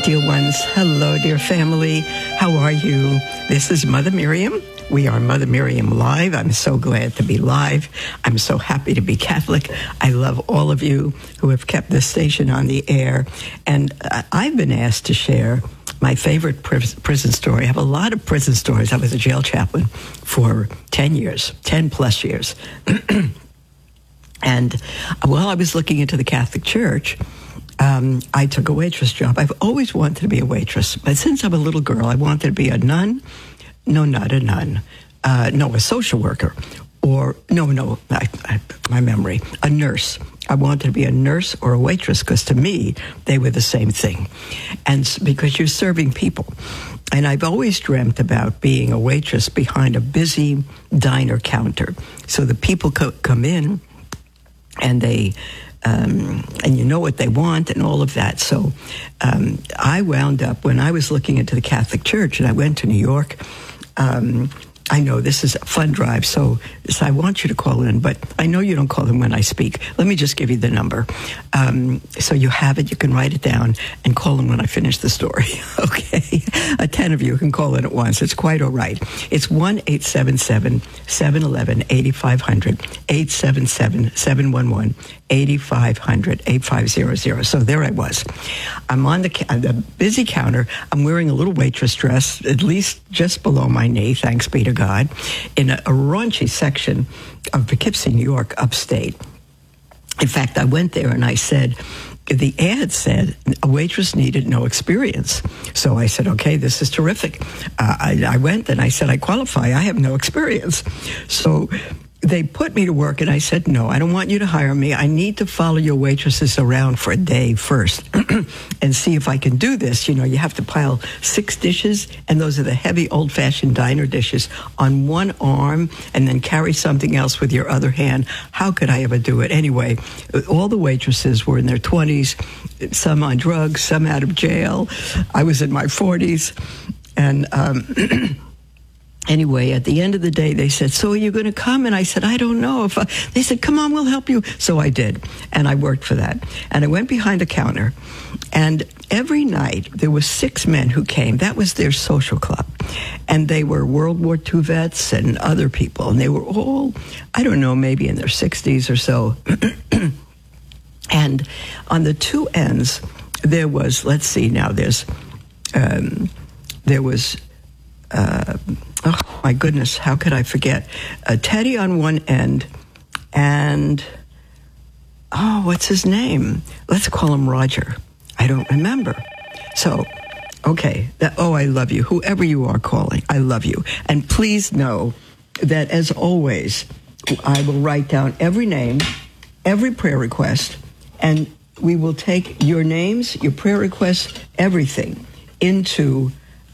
Dear ones, hello, dear family. How are you? This is Mother Miriam. We are Mother Miriam Live. I'm so glad to be live. I'm so happy to be Catholic. I love all of you who have kept this station on the air. And I've been asked to share my favorite prison story. I have a lot of prison stories. I was a jail chaplain for 10 years, 10 plus years. And while I was looking into the Catholic Church, I took a waitress job. I've always wanted to be a waitress. But since I'm a little girl, I wanted to be a nun. No, not a nun. No, a social worker. Or, my memory, a nurse. I wanted to be a nurse or a waitress because to me, they were the same thing. And because you're serving people. And I've always dreamt about being a waitress behind a busy diner counter. So the people come in and they... and you know what they want and all of that. So I wound up, when I was looking into the Catholic Church, and I went to New York, I know this is a fun drive, so I want you to call in, but I know you don't call in when I speak. Let me just give you the number. So you have it, you can write it down, and call in when I finish the story, okay? 10 of you can call in at once. It's quite all right. It's 1-877-711-8500, 877-711-8500, 8500. So there I was. I'm on the busy counter. I'm wearing a little waitress dress, at least just below my knee, thanks be to God, in a raunchy section of Poughkeepsie, New York, upstate. In fact, I went there and I said, the ad said a waitress needed no experience. So I said, okay, this is terrific. I went and I said, I qualify. I have no experience. So they put me to work, and I said, no, I don't want you to hire me. I need to follow your waitresses around for a day first and see if I can do this. You know, you have to pile 6 dishes, and those are the heavy old-fashioned diner dishes, on one arm and then carry something else with your other hand. How could I ever do it? Anyway, all the waitresses were in their 20s, some on drugs, some out of jail. I was in my 40s, and... Anyway, at the end of the day, they said, so are you going to come? And I said, I don't know. They said, come on, we'll help you. So I did, and I worked for that. And I went behind a counter, and every night there were 6 men who came. That was their social club. And they were World War II vets and other people. And they were all, I don't know, maybe in their 60s or so. And on the 2 ends, there was, let's see now, oh, my goodness, how could I forget? Teddy on one end, and, what's his name? Let's call him Roger. I don't remember. So, okay, I love you. Whoever you are calling, I love you. And please know that, as always, I will write down every name, every prayer request, and we will take your names, your prayer requests, everything into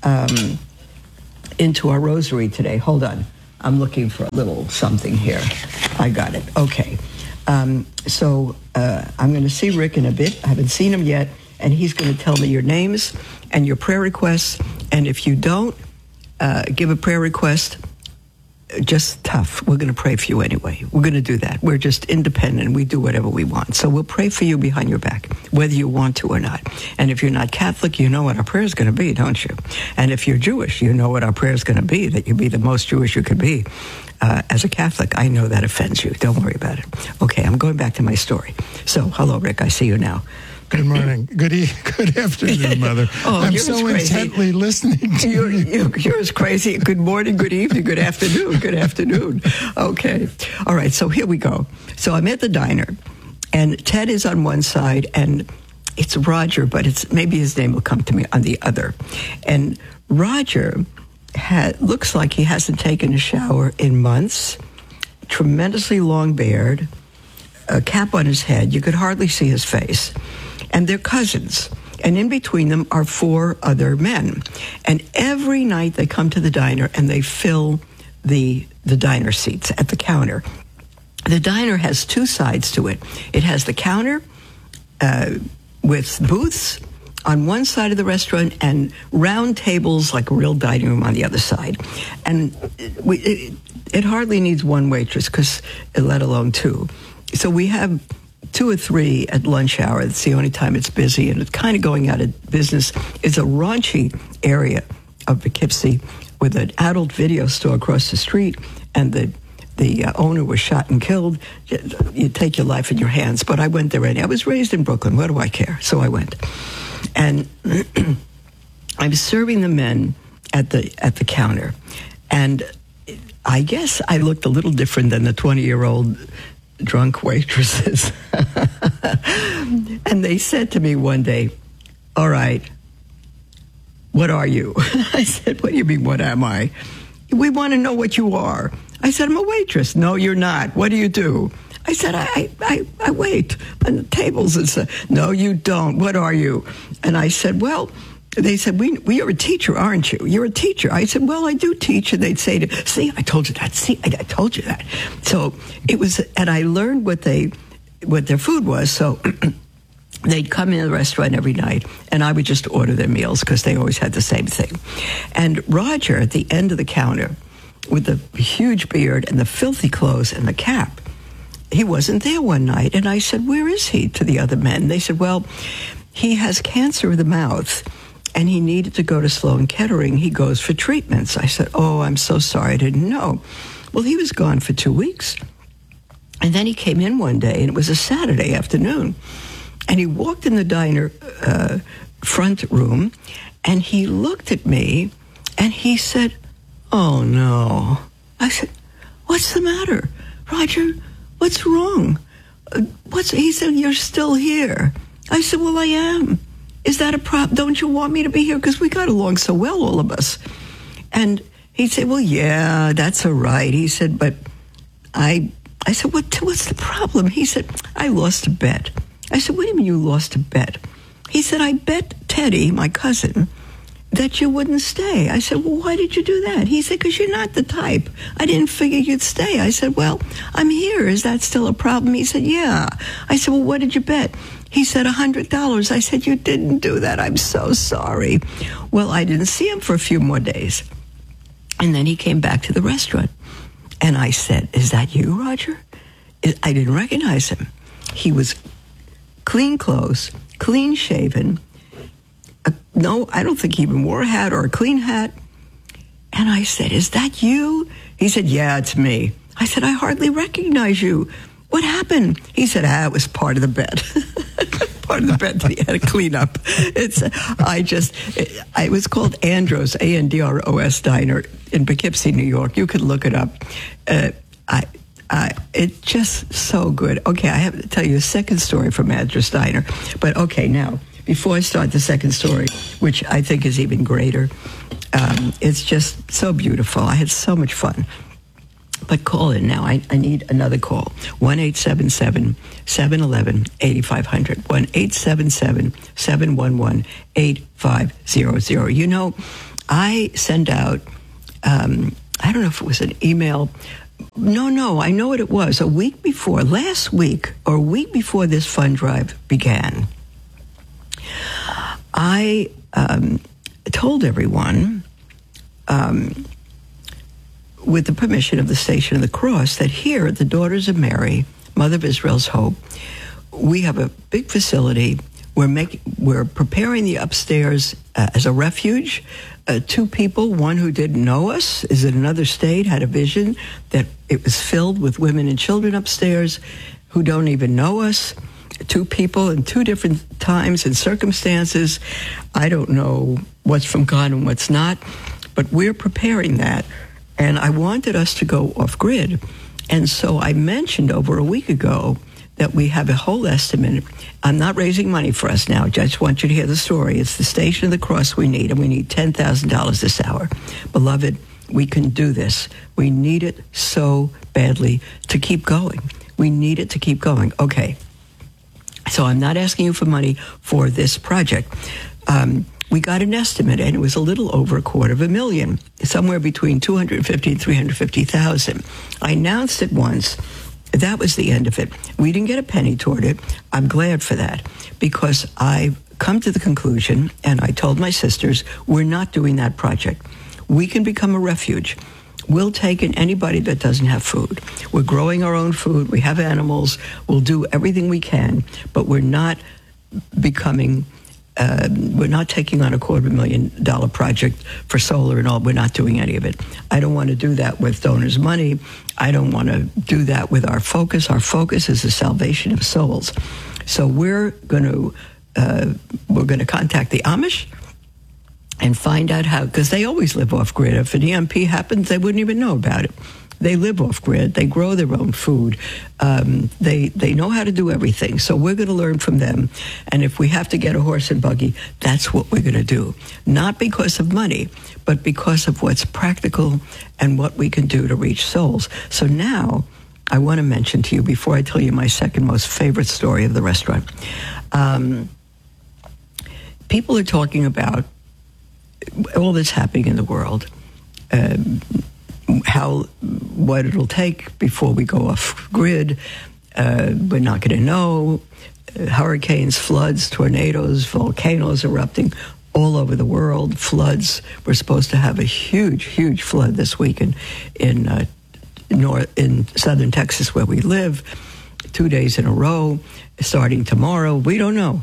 our rosary today. Hold on. I'm looking for a little something here. I got it. Okay. So I'm going to see Rick in a bit. I haven't seen him yet, and he's going to tell me your names and your prayer requests. And if you don't give a prayer request, just tough. We're going to pray for you anyway. We're going to do that. We're just independent. We do whatever we want. So we'll pray for you behind your back, whether you want to or not. And if you're not Catholic, you know what our prayer is going to be, don't you? And if you're Jewish, you know what our prayer is going to be, that you be the most Jewish you could be. As a Catholic, I know that offends you. Don't worry about it. Okay, I'm going back to my story. So, hello, Rick. I see you now. Good morning. Good afternoon, Mother. I'm so intently listening to you. You're as crazy. Good morning, good evening, good afternoon. Okay. All right, so here we go. So I'm at the diner, and Ted is on one side, and it's Roger, but maybe his name will come to me on the other. And Roger looks like he hasn't taken a shower in months, tremendously long beard, a cap on his head. You could hardly see his face. And they're cousins. And in between them are 4 other men. And every night they come to the diner and they fill the diner seats at the counter. The diner has 2 sides to it. It has the counter with booths on one side of the restaurant and round tables like a real dining room on the other side. And it hardly needs one waitress, let alone 2. So we have 2 or 3 at lunch hour. It's the only time it's busy, and it's kind of going out of business. It's a raunchy area of Poughkeepsie with an adult video store across the street, and the owner was shot and killed. You take your life in your hands. But I went there anyway. I was raised in Brooklyn. What do I care? So I went. And I was serving the men at the counter. And I guess I looked a little different than the 20-year-old drunk waitresses. And they said to me one day, "All right, what are you?" I said, "What do you mean, what am I?" "We want to know what you are." I said, "I'm a waitress." "No, you're not. What do you do?" I said, I wait on the tables. And said, "No, you don't. What are you?" And I said, "Well," they said, "We are a teacher, aren't you? You're a teacher." I said, "Well, I do teach." And they'd say, "See, I told you that. See, I told you that." So it was, and I learned what their food was. So they'd come in the restaurant every night, and I would just order their meals because they always had the same thing. And Roger, at the end of the counter, with the huge beard and the filthy clothes and the cap, he wasn't there one night. And I said, "Where is he?" to the other men. They said, "Well, he has cancer of the mouth, and he needed to go to Sloan Kettering. He goes for treatments." I said, "Oh, I'm so sorry. I didn't know." Well, he was gone for 2 weeks. And then he came in one day, and it was a Saturday afternoon. And he walked in the diner front room, and he looked at me, and he said, "Oh, no." I said, "What's the matter? Roger, what's wrong?" He said, "You're still here." I said, "Well, I am. Is that a problem? Don't you want me to be here? Because we got along so well, all of us." And he said, "Well, yeah, that's all right." He said, "But I said, what's the problem?" He said, "I lost a bet." I said, "What do you mean you lost a bet?" He said, "I bet Teddy, my cousin, that you wouldn't stay." I said, "Well, why did you do that?" He said, "Because you're not the type. I didn't figure you'd stay." I said, "Well, I'm here. Is that still a problem?" He said, "Yeah." I said, "Well, what did you bet?" He said, $100. I said, "You didn't do that. I'm so sorry." Well, I didn't see him for a few more days. And then he came back to the restaurant. And I said, "Is that you, Roger?" I didn't recognize him. He was clean clothes, clean shaven. No, I don't think he even wore a hat or a clean hat. And I said, "Is that you?" He said, "Yeah, it's me." I said, "I hardly recognize you. What happened?" He said, "It was part of the bet." Part of the bet that he had to clean up. It was called Andros, Andros Diner in Poughkeepsie, New York. You could look it up. It's just so good. Okay, I have to tell you a second story from Andros Diner. But okay, now, before I start the second story, which I think is even greater, it's just so beautiful. I had so much fun. But call in now. I need another call. 1-877-711-8500. 1-877-711-8500. You know, I send out, I don't know if it was an email. No, I know what it was. Last week, or a week before this fund drive began, I told everyone, with the permission of the Station of the Cross, that here at the Daughters of Mary, Mother of Israel's Hope, we have a big facility. We're preparing the upstairs as a refuge. 2 people, one who didn't know us, is in another state, had a vision that it was filled with women and children upstairs who don't even know us. 2 people in 2 different times and circumstances. I don't know what's from God and what's not, but we're preparing that. And I wanted us to go off-grid. And so I mentioned over a week ago that we have a whole estimate. I'm not raising money for us now. I just want you to hear the story. It's the Station of the Cross we need, and we need $10,000 this hour. Beloved, we can do this. We need it so badly to keep going. We need it to keep going. Okay. So I'm not asking you for money for this project. We got an estimate, and it was a little over $250,000, somewhere between $250,000 and $350,000. I announced it once. That was the end of it. We didn't get a penny toward it. I'm glad for that, because I've come to the conclusion, and I told my sisters, we're not doing that project. We can become a refuge. We'll take in anybody that doesn't have food. We're growing our own food. We have animals. We'll do everything we can, but we're not becoming... we're not taking on a $250,000 project for solar and all. We're not doing any of it. I don't want to do that with donors' money. I don't want to do that with our focus. Our focus is the salvation of souls. So we're going to contact the Amish and find out how, because they always live off grid. If an EMP happens, they wouldn't even know about it. They live off grid. They grow their own food. They know how to do everything. So we're going to learn from them. And if we have to get a horse and buggy, that's what we're going to do. Not because of money, but because of what's practical and what we can do to reach souls. So now I want to mention to you, before I tell you my second most favorite story of the restaurant, people are talking about all that's happening in the world, what it'll take before we go off grid. We're not going to know. Hurricanes, floods, tornadoes, volcanoes erupting all over the world. Floods. We're supposed to have a huge flood this week in southern Texas where we live. 2 days in a row, starting tomorrow. We don't know.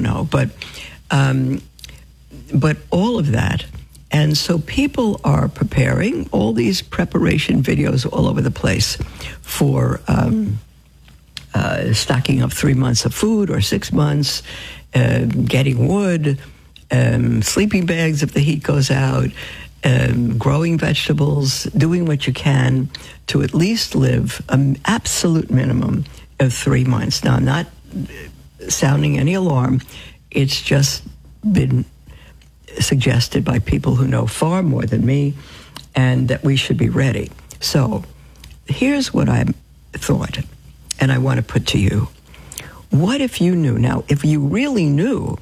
But all of that. And so people are preparing all these preparation videos all over the place for stocking up 3 months of food or 6 months, getting wood, sleeping bags if the heat goes out, growing vegetables, doing what you can to at least live an absolute minimum of 3 months. Now, I'm not sounding any alarm. It's just been suggested by people who know far more than me, and that we should be ready. So here's what I thought, and I want to put to you. What if you knew? Now, if you really knew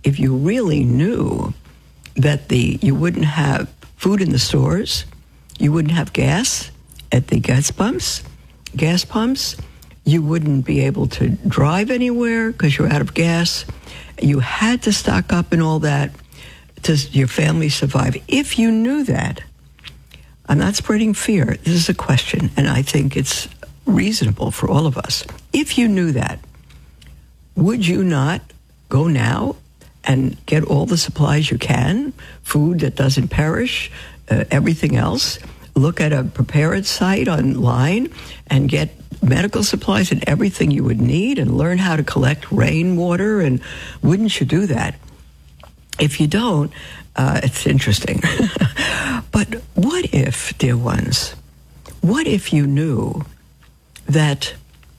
that you wouldn't have food in the stores, you wouldn't have gas at the gas pumps, you wouldn't be able to drive anywhere because you're out of gas, you had to stock up and all that to your family survive. If you knew that, I'm not spreading fear. This is a question, and I think it's reasonable for all of us. If you knew that, would you not go now and get all the supplies you can, food that doesn't perish, everything else? Look at a preparedness site online and get medical supplies and everything you would need and learn how to collect rainwater, and wouldn't you do that? If you don't, it's interesting. But what if, dear ones, what if you knew that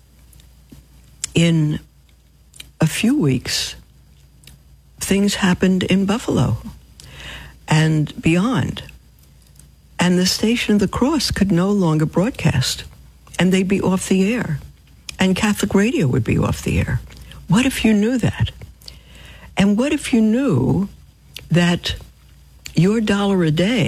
in a few weeks, things happened in Buffalo and beyond, and the Station of the Cross could no longer broadcast, and they'd be off the air, and Catholic radio would be off the air? What if you knew that? And what if you knew that your $1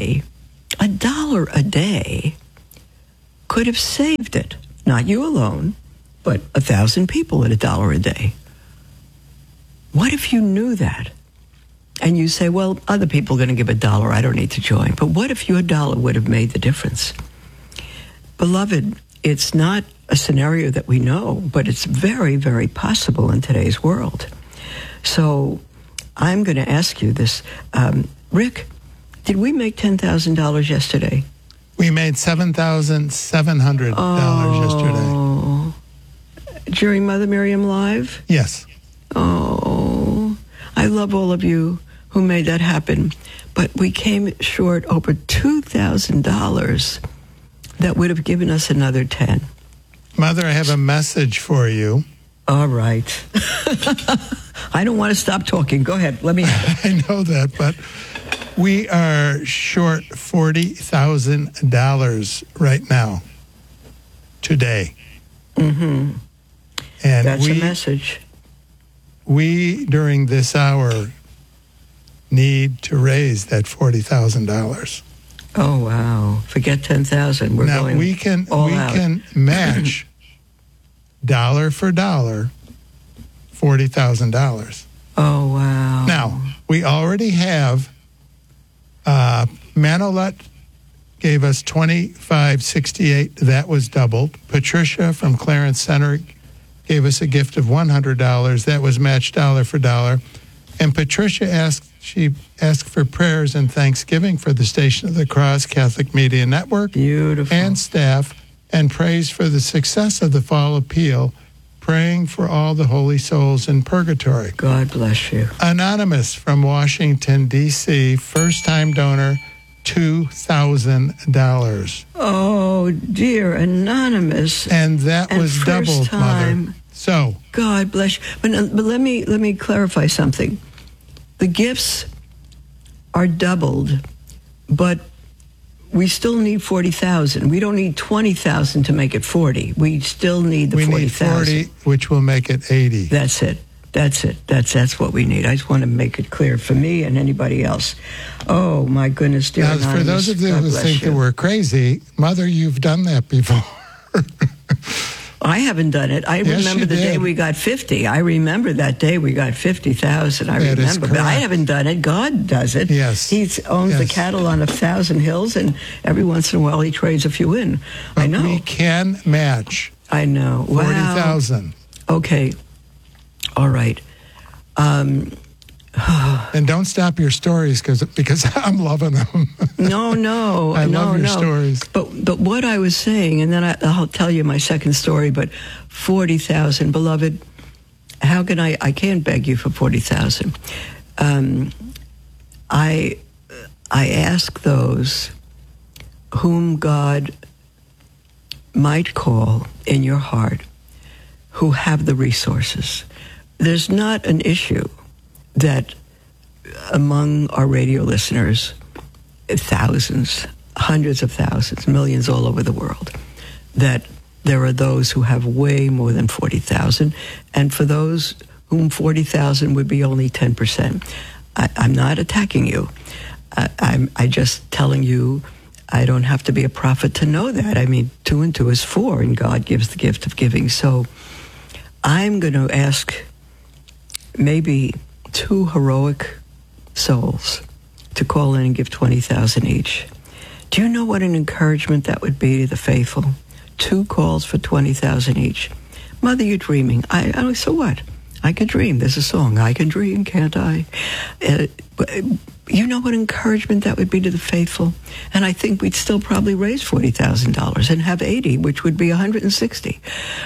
a day, could have saved it? Not you alone, but 1,000 people at $1 a day. What if you knew that? And you say, well, other people are going to give $1. I don't need to join. But what if your $1 would have made the difference? Beloved, it's not a scenario that we know, but it's very, very possible in today's world. So I'm going to ask you this. Rick, did we make $10,000 yesterday? We made $7,700 yesterday. During Mother Miriam Live? Yes. Oh, I love all of you who made that happen. But we came short over $2,000 that would have given us another 10. Mother, I have a message for you. All right. I don't want to stop talking. Go ahead. Let me have it. I know that, but we are short $40,000 right now, today. Mm-hmm. And that's a message. We, during this hour, need to raise that $40,000. Oh, wow. Forget 10,000. We're now, going we can match dollar for dollar $40,000. Oh, wow. Now, we already have Manolet gave us $25.68. That was doubled. Patricia from Clarence Center gave us a gift of $100. That was matched dollar for dollar. And Patricia asked for prayers and thanksgiving for the Station of the Cross Catholic Media Network. Beautiful. And staff, and praise for the success of the fall appeal, praying for all the holy souls in purgatory. God bless you. Anonymous from Washington, D.C., first-time donor, $2,000. Oh, dear, Anonymous. And that was doubled, Mother. So God bless you. But let me clarify something. The gifts are doubled, but we still need 40,000. We don't need 20,000 to make it 40. We still need the 40,000. We need 40, which will make it 80. That's it. That's what we need. I just want to make it clear for me and anybody else. Oh, my goodness, dear Anonymous. For those of you who think that we're crazy, Mother, you've done that before. I haven't done it. I remember the day we got 50. I remember that day we got 50,000. I remember. But I haven't done it. God does it. Yes. He owns the cattle on 1,000 hills, and every once in a while he trades a few in. But I know. We can match. I know. 40,000. Okay. All right. And don't stop your stories because I'm loving them. No. I love your stories. But what I was saying, and then I'll tell you my second story, but 40,000, beloved, how can I can't beg you for 40,000. I ask those whom God might call in your heart who have the resources. There's not an issue that among our radio listeners, thousands, hundreds of thousands, millions all over the world, that there are those who have way more than 40,000, and for those whom 40,000 would be only 10%. I'm not attacking you. I'm just telling you I don't have to be a prophet to know that. I mean, 2 and 2 is 4, and God gives the gift of giving. So I'm going to ask maybe 2 heroic souls to call in and give 20,000 each. Do you know what an encouragement that would be to the faithful? 2 calls for 20,000 each. Mother, you're dreaming. So what? I can dream. There's a song. I can dream, can't I? You know what encouragement that would be to the faithful? And I think we'd still probably raise $40,000 and have 80, which would be 160.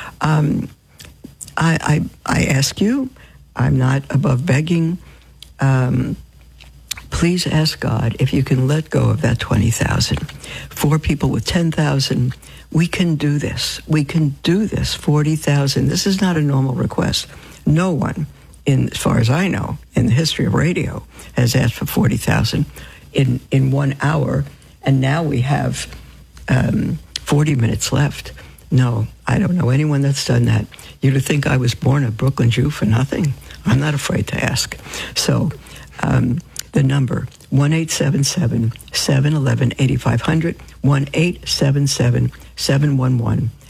I ask you, I'm not above begging. Please ask God if you can let go of that 20,000. 4 people with 10,000, we can do this. We can do this. 40,000. This is not a normal request. No one, as far as I know, in the history of radio, has asked for 40,000 in 1 hour, and now we have 40 minutes left. No, I don't know anyone that's done that. You'd think I was born a Brooklyn Jew for nothing. I'm not afraid to ask. So the number, 1-877-711-8500, 1-877-711-8500.